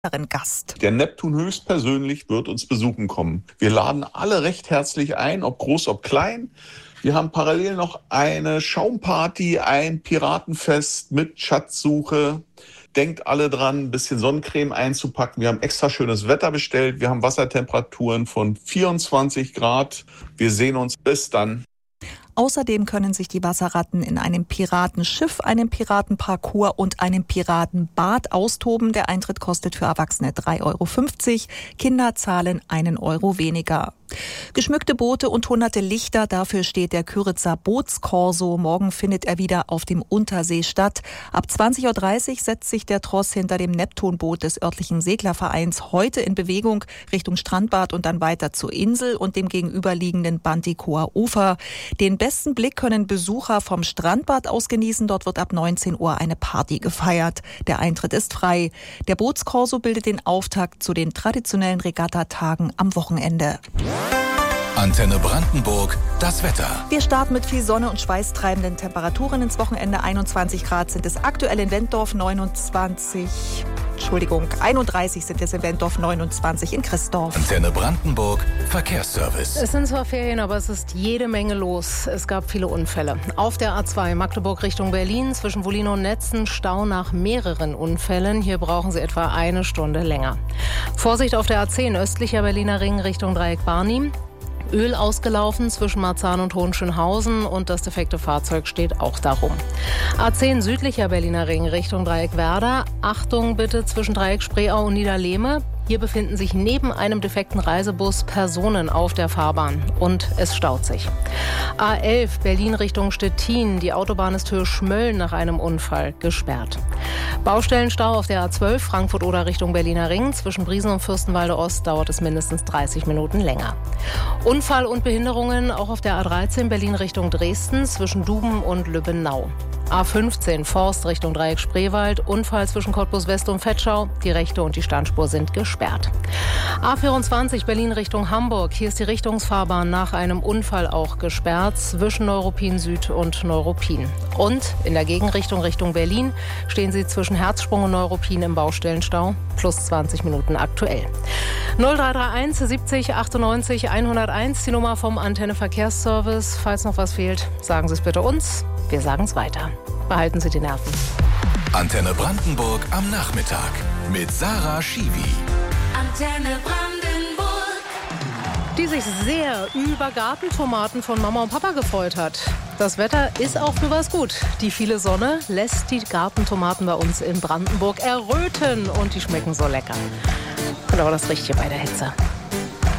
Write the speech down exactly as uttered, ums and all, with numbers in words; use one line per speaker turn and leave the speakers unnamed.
Gast.
Der Neptun höchstpersönlich wird uns besuchen kommen. Wir laden alle recht herzlich ein, ob groß, ob klein. Wir haben parallel noch eine Schaumparty, ein Piratenfest mit Schatzsuche. Denkt alle dran, ein bisschen Sonnencreme einzupacken. Wir haben extra schönes Wetter bestellt. Wir haben Wassertemperaturen von vierundzwanzig Grad. Wir sehen uns. Bis dann.
Außerdem können sich die Wasserratten in einem Piratenschiff, einem Piratenparcours und einem Piratenbad austoben. Der Eintritt kostet für Erwachsene drei Euro fünfzig, Kinder zahlen einen Euro weniger. Geschmückte Boote und hunderte Lichter, dafür steht der Kyritzer Bootskorso. Morgen findet er wieder auf dem Untersee statt. Ab zwanzig Uhr dreißig setzt sich der Tross hinter dem Neptunboot des örtlichen Seglervereins heute in Bewegung Richtung Strandbad und dann weiter zur Insel und dem gegenüberliegenden Bantikower Ufer. Den besten Blick können Besucher vom Strandbad aus genießen. Dort wird ab neunzehn Uhr eine Party gefeiert. Der Eintritt ist frei. Der Bootskorso bildet den Auftakt zu den traditionellen Regattatagen am Wochenende.
Antenne Brandenburg, das Wetter.
Wir starten mit viel Sonne und schweißtreibenden Temperaturen ins Wochenende. einundzwanzig Grad sind es aktuell in Wentorf, neunundzwanzig, Entschuldigung, einunddreißig sind es in Wentorf, neunundzwanzig in Christdorf.
Antenne Brandenburg, Verkehrsservice.
Es sind zwar Ferien, aber es ist jede Menge los. Es gab viele Unfälle. Auf der A zwei Magdeburg Richtung Berlin zwischen Wollin und Netzen Stau nach mehreren Unfällen. Hier brauchen Sie etwa eine Stunde länger. Vorsicht auf der A zehn östlicher Berliner Ring Richtung Dreieck Barnim. Öl ausgelaufen zwischen Marzahn und Hohenschönhausen und das defekte Fahrzeug steht auch darum. A zehn südlicher Berliner Ring Richtung Dreieck Werder. Achtung bitte zwischen Dreieck Spreeau und Niederlehme. Hier befinden sich neben einem defekten Reisebus Personen auf der Fahrbahn und es staut sich. A elf Berlin Richtung Stettin. Die Autobahn ist Höhe Schmölln nach einem Unfall gesperrt. Baustellenstau auf der A zwölf Frankfurt-Oder Richtung Berliner Ring. Zwischen Briesen und Fürstenwalde Ost dauert es mindestens dreißig Minuten länger. Unfall und Behinderungen auch auf der A dreizehn Berlin Richtung Dresden zwischen Duben und Lübbenau. A fünfzehn Forst Richtung Dreieck Spreewald. Unfall zwischen Cottbus West und Vetschau. Die rechte und die Standspur sind gesperrt. A vierundzwanzig Berlin Richtung Hamburg. Hier ist die Richtungsfahrbahn nach einem Unfall auch gesperrt zwischen Neuruppin Süd und Neuruppin. Und in der Gegenrichtung Richtung Berlin stehen Sie zwischen Herzsprung und Neuruppin im Baustellenstau. Plus zwanzig Minuten aktuell. null drei drei eins siebzig achtundneunzig hunderteins, die Nummer vom Antenne Verkehrsservice. Falls noch was fehlt, sagen Sie es bitte uns. Wir sagen es weiter. Behalten Sie die Nerven.
Antenne Brandenburg am Nachmittag mit Sarah Schiwi.
Antenne Brandenburg.
Die sich sehr über Gartentomaten von Mama und Papa gefreut hat. Das Wetter ist auch für was gut. Die viele Sonne lässt die Gartentomaten bei uns in Brandenburg erröten und die schmecken so lecker. Und aber das Richtige bei der Hitze.